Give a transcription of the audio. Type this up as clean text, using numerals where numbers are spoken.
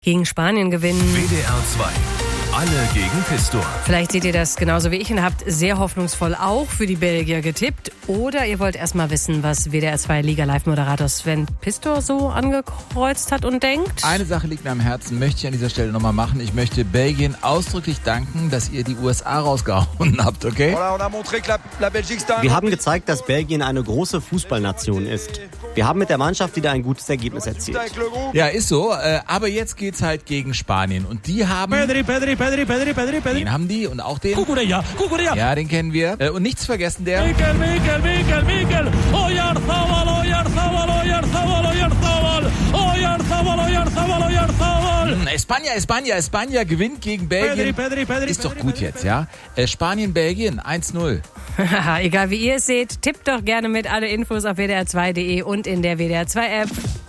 gegen Spanien gewinnen. WDR 2. Alle gegen Pistor. Vielleicht seht ihr das genauso wie ich und habt sehr hoffnungsvoll auch für die Belgier getippt. Oder ihr wollt erst mal wissen, was WDR 2 Liga-Live-Moderator Sven Pistor so angekreuzt hat und denkt. Eine Sache liegt mir am Herzen, möchte ich an dieser Stelle nochmal machen. Ich möchte Belgien ausdrücklich danken, dass ihr die USA rausgehauen habt, okay? Wir haben gezeigt, dass Belgien eine große Fußballnation ist. Wir haben mit der Mannschaft wieder ein gutes Ergebnis erzielt. Ja, ist so. Aber jetzt geht's halt gegen Spanien. Und die haben... Den haben die und auch den... Cucurella. Ja, den kennen wir. Und nichts vergessen, der... Mikel. Oyarzabal. Espanja gewinnt gegen Belgien. Ist doch gut jetzt, ja? Spanien, Belgien, 1-0. Egal wie ihr es seht, tippt doch gerne mit. Alle Infos auf wdr2.de und in der WDR 2 App.